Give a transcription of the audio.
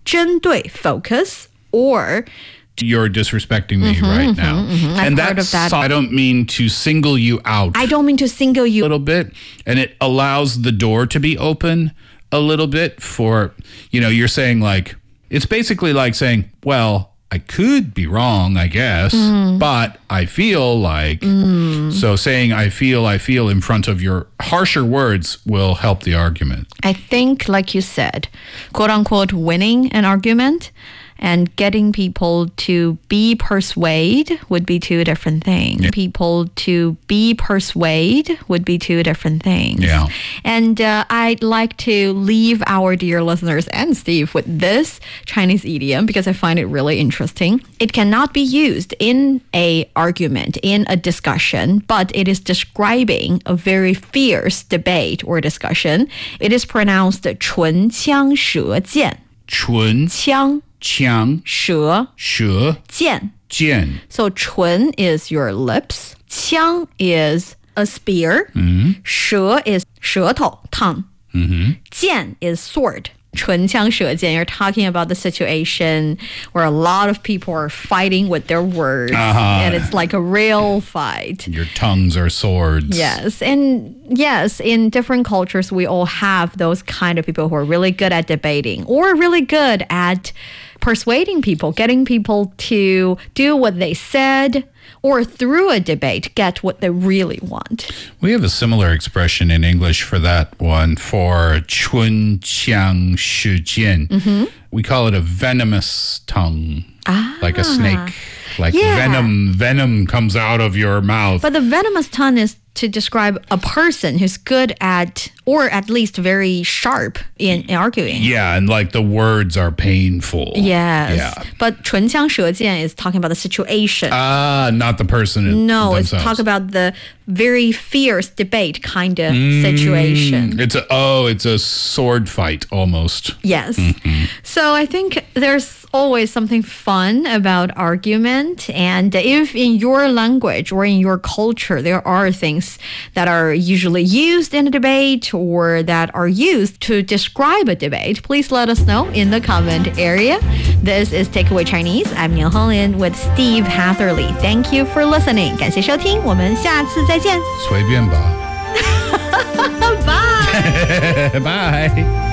针对 focus or you're disrespecting me right now. I've heard of that. I don't mean to single you out. I don't mean to single you a little bit, and it allows the door to be open a little bit for, you're saying like, it's basically like saying, well, I could be wrong, I guess, but I feel like, so saying I feel in front of your harsher words will help the argument. I think, like you said, quote unquote, winning an argument and getting people to be persuaded would be two different things. Yeah. People to be persuaded would be two different things. Yeah. And I'd like to leave our dear listeners and Steve with this Chinese idiom because I find it really interesting. It cannot be used in an argument, in a discussion, but it is describing a very fierce debate or discussion. It is pronounced 唇枪舌剑. 唇枪枪舌舌剑. 剑. So 唇 is your lips. 枪 is a spear. 舌 is 舌头 tongue. 剑 is sword. 唇枪舌剑. You're talking about the situation where a lot of people are fighting with their words. And it's like a real fight. Your tongues are swords. Yes. And yes, in different cultures, we all have those kind of people who are really good at debating or really good at persuading people, getting people to do what they said, or through a debate, get what they really want. We have a similar expression in English for that one, for 唇枪舌剑. We call it a venomous tongue, like a snake. Like venom comes out of your mouth. But the venomous tongue is to describe a person who's good at, or at least very sharp in arguing. Yeah, and like the words are painful. Yes. Yeah. But 唇枪舌剑 is talking about the situation. Not the person No, themselves. it's talk about the very fierce debate kind of situation. It's a sword fight almost. Yes. So I think there's always something fun about argument. And if in your language or in your culture, there are things that are usually used in a debate or that are used to describe a debate, please let us know in the comment area. This is Takeaway Chinese. I'm Nian Honglin with Steve Hatherley. Thank you for listening. 感谢收听，我们下次再见。 随便吧。 Bye. Bye.